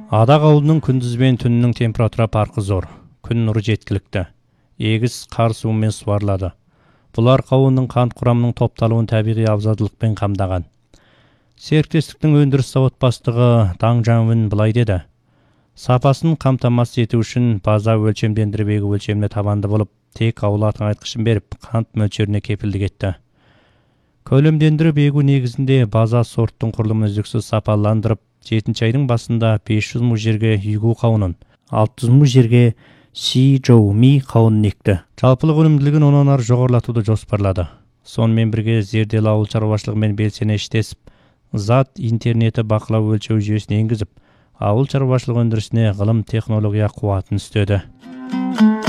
Адақ ауылының күндіз бен түннің температура парқы зор. Күн нұры жеткілікті. Егіс қар суымен суарылады. Бұлар қауынның қант құрамының топталуын табиғи абзалдылықпен қамдаған. Серіктестіктің өндіріс зауыт бастығы Таң Жаңвин былай деді. Сапасын қамтамасыз ету үшін база өлшемдендірбегі өлшеміне табанды болып, тек ауыл тыңайтқышын беріп, қант мөлшеріне кепілдік етті. Көлемдендіріп егу негізінде база сорттың құрылымын үздіксіз сапаландырып, 7 айдың басында 500 му жерге үйгу қауынын, 600 му жерге Си-Жоу Ми қауынын екті. Жалпылық өнімділігін онан ары жоғарылатуды жоспарлады. Сонымен бірге зерделі ауыл шаруашылығымен белсене іштесіп, зат интернеті бақылау өлшеу жүйесін енгізіп, ауыл шаруашылық өндірісіне ғылым технология қуатын үстеді.